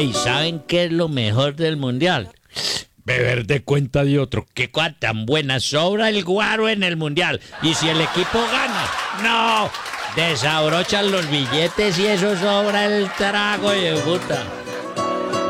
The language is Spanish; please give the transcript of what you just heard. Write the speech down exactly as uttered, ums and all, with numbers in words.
Ey, ¿saben qué es lo mejor del mundial? Beber de cuenta de otro. Qué cosa tan buena. Sobra el guaro en el mundial. Y si el equipo gana, no. Desabrochan los billetes y eso sobra el trago de puta.